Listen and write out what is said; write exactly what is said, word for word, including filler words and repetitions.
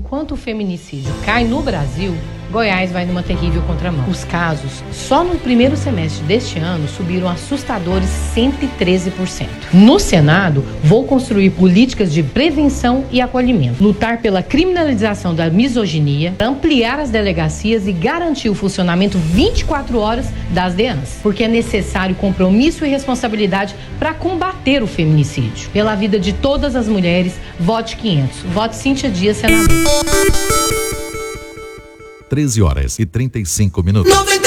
enquanto o feminicídio cai no Brasil, Goiás vai numa terrível contramão. Os casos, só no primeiro semestre deste ano, subiram assustadores cento e treze por cento. No Senado, vou construir políticas de prevenção e acolhimento, lutar pela criminalização da misoginia, ampliar as delegacias e garantir o funcionamento vinte e quatro horas das D E A Ns, porque é necessário compromisso e responsabilidade para combater o feminicídio. Pela vida de todas as mulheres, vote quinhentos. Vote Cíntia Dias, senadora. treze horas e trinta e cinco minutos.